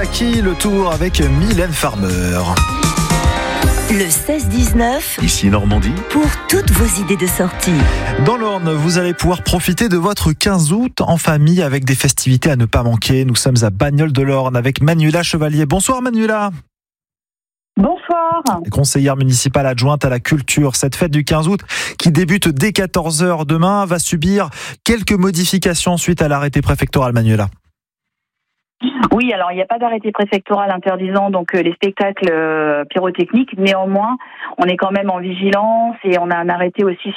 Saki, le tour avec Mylène Farmer. Le 16-19, Ici Normandie. pour toutes vos idées de sortie. Dans l'Orne, vous allez pouvoir profiter de votre 15 août en famille avec des festivités à ne pas manquer. Nous sommes à Bagnoles de l'Orne avec Manuela Chevalier. Bonsoir Manuela. Bonsoir. Conseillère municipale adjointe à la culture. Cette fête du 15 août qui débute dès 14h demain va subir quelques modifications suite à l'arrêté préfectoral, Manuela. Oui, alors il n'y a pas d'arrêté préfectoral interdisant donc les spectacles pyrotechniques. Néanmoins, on est quand même en vigilance et on a un arrêté aussi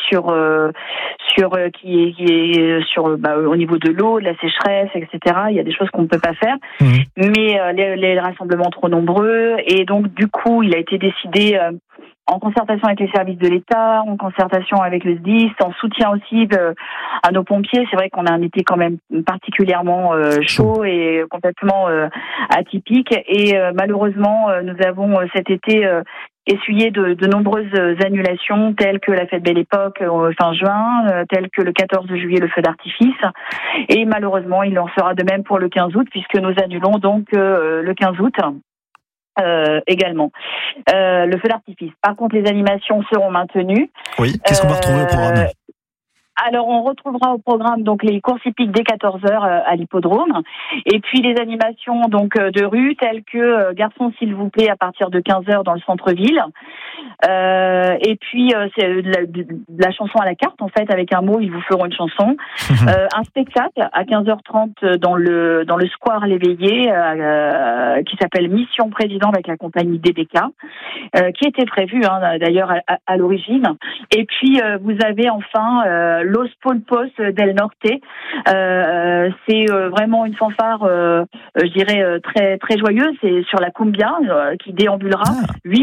qui est sur au niveau de l'eau, de la sécheresse, etc. Il y a des choses qu'on ne peut pas faire, mais les rassemblements trop nombreux et donc du coup, il a été décidé. En concertation avec les services de l'État, en concertation avec le SDIS, en soutien aussi à nos pompiers. C'est vrai qu'on a un été quand même particulièrement chaud et complètement atypique. Et malheureusement, nous avons cet été essuyé de nombreuses annulations, telles que la fête Belle Époque fin juin, telles que le 14 juillet le feu d'artifice. Et malheureusement, il en sera de même pour le 15 août, puisque nous annulons donc le 15 août. Également le feu d'artifice. Par contre, les animations seront maintenues. Oui, qu'est-ce qu'on va retrouver au programme ? Alors, on retrouvera au programme donc les courses hippiques dès 14h à l'hippodrome, et puis les animations donc de rue telles que Garçon s'il vous plaît à partir de 15h dans le centre-ville. Et puis c'est de la chanson à la carte en fait, avec un mot ils vous feront une chanson. Un spectacle à 15h30 dans le square L'Éveillé qui s'appelle Mission Président avec la compagnie DBK, qui était prévu d'ailleurs à l'origine. Et puis vous avez enfin Los Polpos del Norte. C'est vraiment une fanfare, je dirais très très joyeuse. C'est sur la cumbia qui déambulera 8